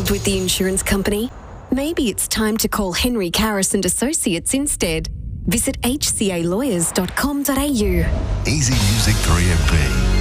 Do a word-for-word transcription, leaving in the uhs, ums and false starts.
Troubled with the insurance company? Maybe it's time to call Henry Karras and Associates instead. Visit h c a lawyers dot com dot a u. Easy Music three M P.